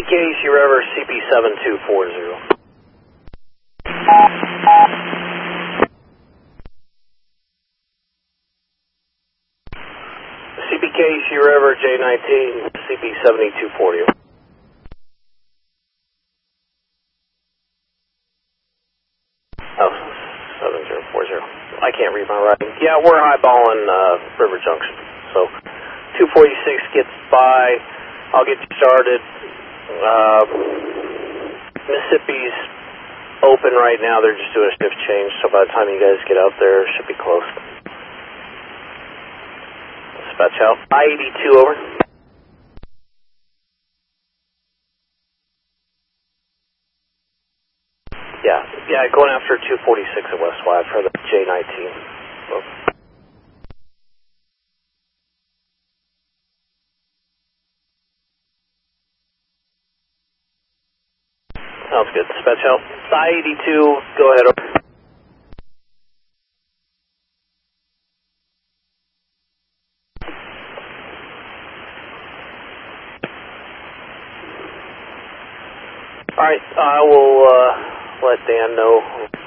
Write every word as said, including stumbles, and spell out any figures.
K Sierra River C P seven two four zero. C P K Sierra River J nineteen C P seventy-two forty. Oh, seven zero four zero. I can't read my writing. Yeah, we're highballing uh, River Junction. So two forty-six gets by. I'll get you started. Uh, Mississippi's open right now. They're just doing a shift change. So by the time you guys get out there, it should be close. Dispatch out. I eighty-two over. Yeah, yeah, going after two forty-six at West Wide for the J nineteen. So. Sounds good. Dispatch out. I eighty-two, go ahead. Over. All right, I will uh, let Dan know.